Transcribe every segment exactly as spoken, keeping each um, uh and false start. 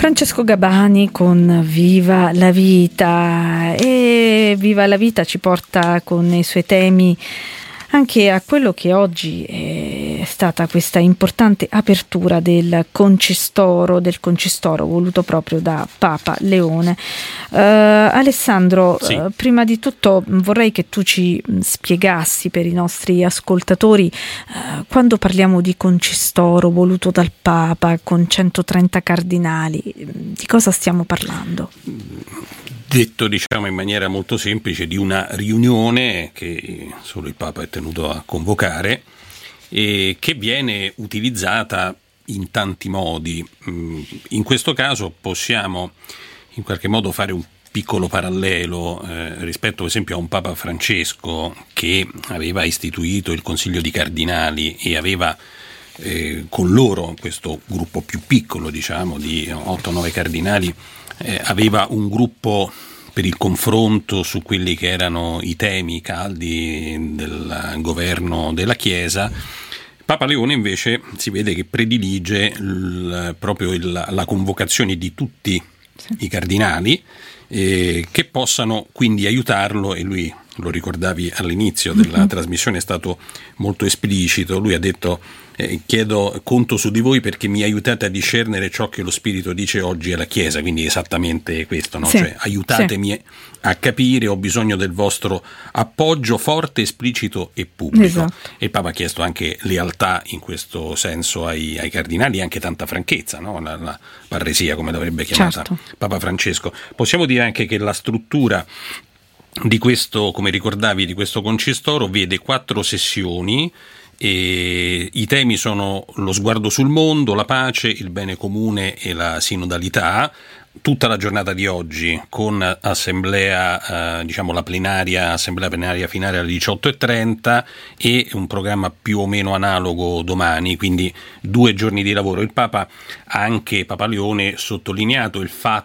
Francesco Gabani con Viva la vita, e Viva la vita ci porta con i suoi temi anche a quello che oggi è stata questa importante apertura del concistoro, del concistoro voluto proprio da Papa Leone. Uh, Alessandro, sì. uh, prima di tutto vorrei che tu ci spiegassi per i nostri ascoltatori uh, quando parliamo di concistoro voluto dal Papa con centotrenta cardinali, di cosa stiamo parlando? Detto diciamo in maniera molto semplice, di una riunione che solo il Papa è tenuto a convocare e che viene utilizzata in tanti modi. In questo caso possiamo in qualche modo fare un piccolo parallelo eh, rispetto per esempio a un Papa Francesco che aveva istituito il Consiglio di Cardinali e aveva eh, con loro questo gruppo più piccolo, diciamo di otto nove cardinali, Eh, aveva un gruppo per il confronto su quelli che erano i temi caldi del governo della Chiesa. Papa Leone invece si vede che predilige il, proprio il, la convocazione di tutti sì. i cardinali eh, che possano quindi aiutarlo, e lui, lo ricordavi all'inizio della mm-hmm. trasmissione, è stato molto esplicito. Lui ha detto eh, chiedo conto su di voi perché mi aiutate a discernere ciò che lo Spirito dice oggi alla Chiesa, quindi esattamente questo, no? Sì, cioè aiutatemi sì. a capire, ho bisogno del vostro appoggio forte, esplicito e pubblico. Esatto. E il Papa ha chiesto anche lealtà in questo senso ai, ai cardinali e anche tanta franchezza, no? la, la parresia come l'avrebbe chiamata certo. Papa Francesco. Possiamo dire anche che la struttura di questo, come ricordavi, di questo concistoro vede quattro sessioni e i temi sono lo sguardo sul mondo, la pace, il bene comune e la sinodalità. Tutta la giornata di oggi con assemblea, eh, diciamo la plenaria, assemblea plenaria finale alle diciotto e trenta e un programma più o meno analogo domani, quindi due giorni di lavoro. Il Papa ha anche, Papa Leone, sottolineato il fatto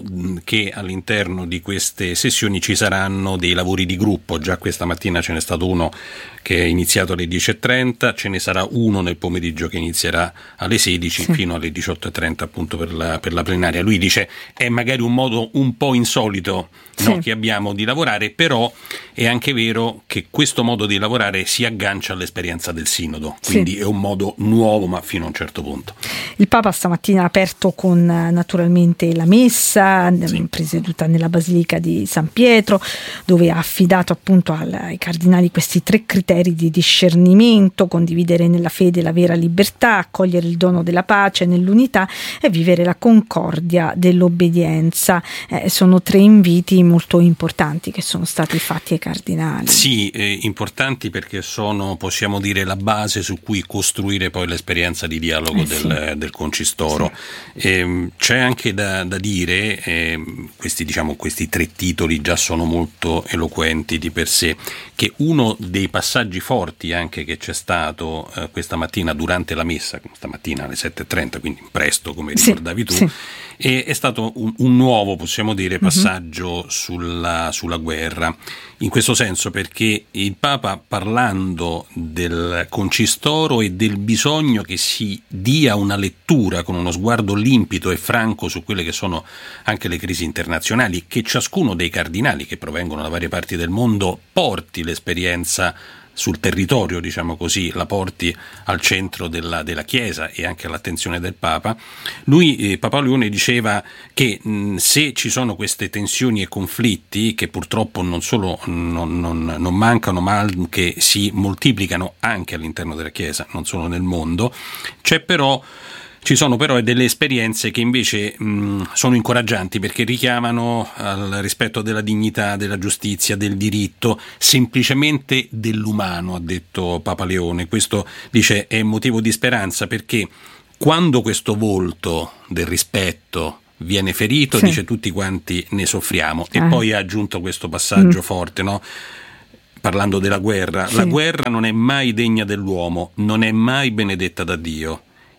che all'interno di queste sessioni ci saranno dei lavori di gruppo. Già questa mattina ce n'è stato uno che è iniziato alle dieci e trenta, ce ne sarà uno nel pomeriggio che inizierà alle sedici sì. fino alle diciotto e trenta appunto per la, per la plenaria. Lui dice è magari un modo un po' insolito sì. no, che abbiamo di lavorare, però è anche vero che questo modo di lavorare si aggancia all'esperienza del Sinodo, quindi sì. è un modo nuovo ma fino a un certo punto. Il Papa stamattina ha aperto con naturalmente la messa sì. presieduta nella Basilica di San Pietro, dove ha affidato appunto ai cardinali questi tre criteri di discernimento: condividere nella fede la vera libertà, accogliere il dono della pace nell'unità e vivere la concordia dell'obbedienza. Eh, sono tre inviti molto importanti che sono stati fatti ai cardinali. Sì, eh, importanti perché sono, possiamo dire, la base su cui costruire poi l'esperienza di dialogo eh, del, sì. del concistoro. Sì. Eh, c'è anche da, da dire, eh, questi, diciamo, questi tre titoli già sono molto eloquenti di per sé, che uno dei passaggi forti anche che c'è stato eh, questa mattina durante la messa, stamattina alle sette e trenta, quindi presto come ricordavi sì, tu, sì. E è stato un, un nuovo, possiamo dire, passaggio uh-huh. sulla, sulla guerra, in questo senso perché il Papa, parlando del concistoro e del bisogno che si dia una lettura con uno sguardo limpido e franco su quelle che sono anche le crisi internazionali, che ciascuno dei cardinali che provengono da varie parti del mondo porti l'esperienza sul territorio, diciamo così, la porti al centro della, della Chiesa e anche all'attenzione del Papa. Lui, eh, Papa Leone, diceva che mh, se ci sono queste tensioni e conflitti, che purtroppo non solo non, non, non mancano, ma anche si moltiplicano anche all'interno della Chiesa, non solo nel mondo, c'è però Ci sono però delle esperienze che invece mh, sono incoraggianti, perché richiamano al rispetto della dignità, della giustizia, del diritto, semplicemente dell'umano, ha detto Papa Leone. Questo, dice, è motivo di speranza, perché quando questo volto del rispetto viene ferito, sì. dice, tutti quanti ne soffriamo. Ah. E poi ha aggiunto questo passaggio mm. forte, no? Parlando della guerra. Sì. La guerra non è mai degna dell'uomo, non è mai benedetta da Dio.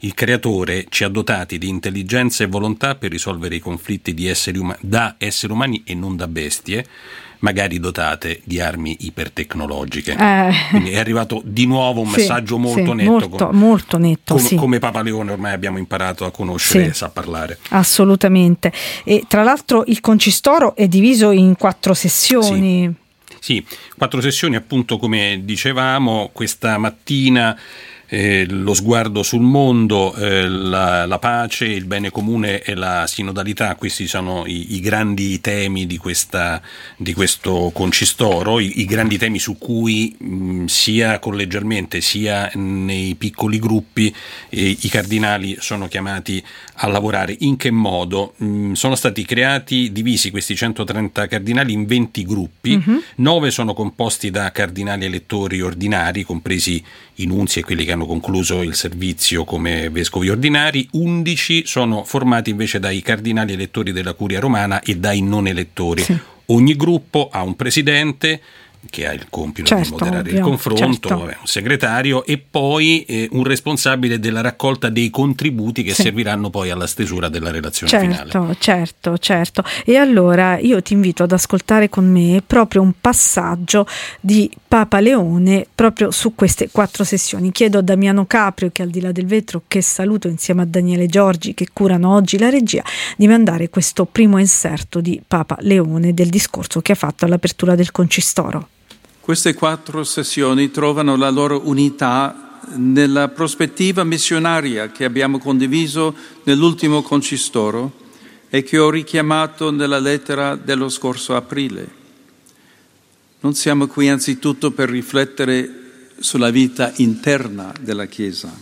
il creatore ci ha dotati di intelligenza e volontà per risolvere i conflitti di esseri umani, da esseri umani e non da bestie, magari dotate di armi ipertecnologiche. Eh. Quindi è arrivato di nuovo un sì, messaggio molto sì, netto. Molto, come, molto netto, come, sì. come Papa Leone ormai abbiamo imparato a conoscere, sì, e sa parlare. Assolutamente. E tra l'altro il Concistoro è diviso in quattro sessioni. Sì, sì, quattro sessioni appunto come dicevamo. Questa mattina Eh, lo sguardo sul mondo, eh, la, la pace, il bene comune e la sinodalità, questi sono i, i grandi temi di, questa, di questo concistoro, i, i grandi temi su cui mh, sia collegialmente sia nei piccoli gruppi eh, i cardinali sono chiamati a lavorare. In che modo? Mh, sono stati creati, divisi questi centotrenta cardinali in venti gruppi, mm-hmm. nove sono composti da cardinali elettori ordinari, compresi i nunzi e quelli che hanno concluso il servizio come vescovi ordinari. undici sono formati invece dai cardinali elettori della Curia Romana e dai non elettori. Sì. Ogni gruppo ha un presidente che ha il compito certo, di moderare ovvio, il confronto, certo. vabbè, un segretario e poi eh, un responsabile della raccolta dei contributi che sì. serviranno poi alla stesura della relazione certo, finale. Certo, certo. E allora io ti invito ad ascoltare con me proprio un passaggio di Papa Leone proprio su queste quattro sessioni. Chiedo a Damiano Caprio, che al di là del vetro, che saluto insieme a Daniele Giorgi che curano oggi la regia, di mandare questo primo inserto di Papa Leone del discorso che ha fatto all'apertura del Concistoro. Queste quattro sessioni trovano la loro unità nella prospettiva missionaria che abbiamo condiviso nell'ultimo concistoro e che ho richiamato nella lettera dello scorso aprile. Non siamo qui anzitutto per riflettere sulla vita interna della Chiesa.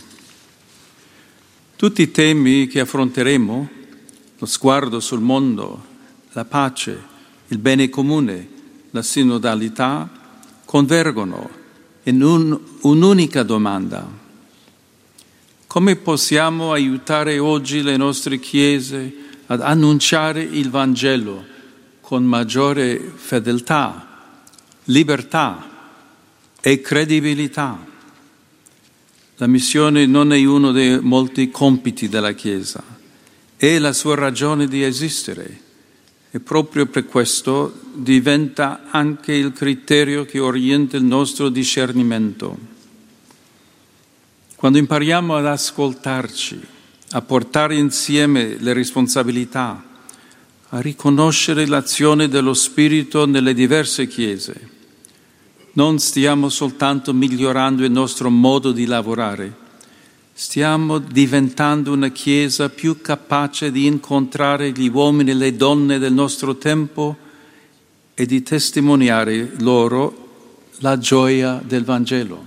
Tutti i temi che affronteremo, lo sguardo sul mondo, la pace, il bene comune, la sinodalità, convergono in un, un'unica domanda. Come possiamo aiutare oggi le nostre chiese ad annunciare il Vangelo con maggiore fedeltà, libertà e credibilità? La missione non è uno dei molti compiti della Chiesa, è la sua ragione di esistere. E proprio per questo diventa anche il criterio che orienta il nostro discernimento. Quando impariamo ad ascoltarci, a portare insieme le responsabilità, a riconoscere l'azione dello Spirito nelle diverse chiese, non stiamo soltanto migliorando il nostro modo di lavorare, stiamo diventando una Chiesa più capace di incontrare gli uomini e le donne del nostro tempo e di testimoniare loro la gioia del Vangelo.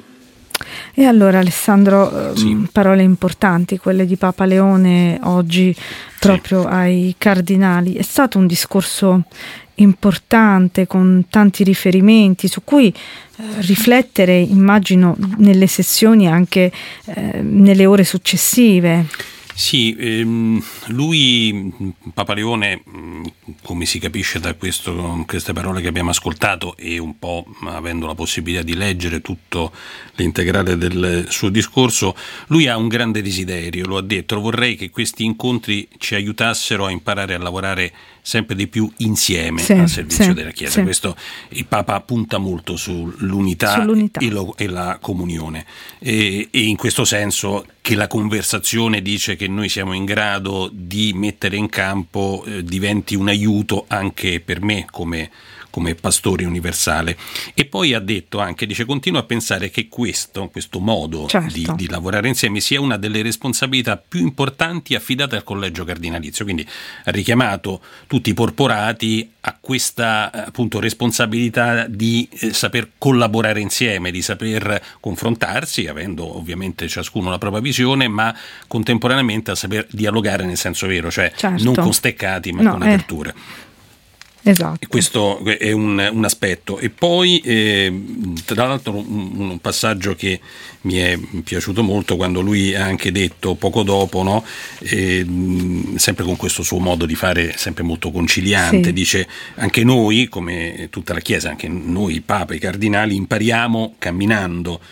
E allora Alessandro, sì. parole importanti quelle di Papa Leone oggi proprio sì. ai cardinali. È stato un discorso importante con tanti riferimenti su cui eh, riflettere, immagino, nelle sessioni anche eh, nelle ore successive. Sì, ehm, lui, Papa Leone, come si capisce da questo, queste parole che abbiamo ascoltato e un po' avendo la possibilità di leggere tutto l'integrale del suo discorso, lui ha un grande desiderio, lo ha detto: vorrei che questi incontri ci aiutassero a imparare a lavorare sempre di più insieme sì, al servizio sì, della Chiesa. Sì. Questo il Papa punta molto sull'unità, sull'unità. E, lo, e la comunione e, e in questo senso che la conversazione, dice, che noi siamo in grado di mettere in campo eh, diventi un aiuto anche per me come come pastore universale. E poi ha detto anche, dice, continuo a pensare che questo, questo modo certo. di, di lavorare insieme sia una delle responsabilità più importanti affidate al collegio cardinalizio, quindi ha richiamato tutti i porporati a questa appunto responsabilità di eh, saper collaborare insieme, di saper confrontarsi, avendo ovviamente ciascuno la propria visione, ma contemporaneamente a saper dialogare nel senso vero, cioè certo. non con steccati ma no, con aperture. Eh. Esatto. E questo è un, un aspetto. E poi eh, tra l'altro un, un passaggio che mi è piaciuto molto, quando lui ha anche detto poco dopo, no, eh, sempre con questo suo modo di fare sempre molto conciliante, sì. dice: anche noi, come tutta la Chiesa, anche noi, il Papa, i cardinali, impariamo camminando.